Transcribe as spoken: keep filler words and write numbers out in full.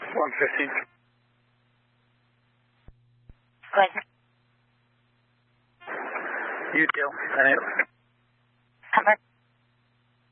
one fifteen. Good. You too. I know. Cover.